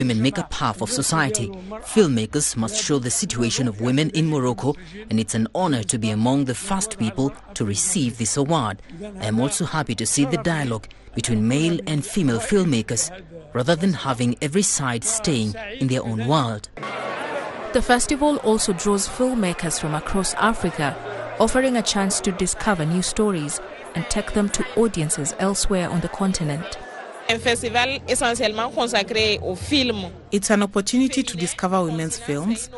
Women make up half of society. Filmmakers must show the situation of women in Morocco, and it's an honor to be among the first people to receive this award. I am also happy to see the dialogue between male and female filmmakers, rather than having every side staying in their own world. The festival also draws filmmakers from across Africa, offering a chance to discover new stories and take them to audiences elsewhere on the continent. It's an opportunity to discover women's films,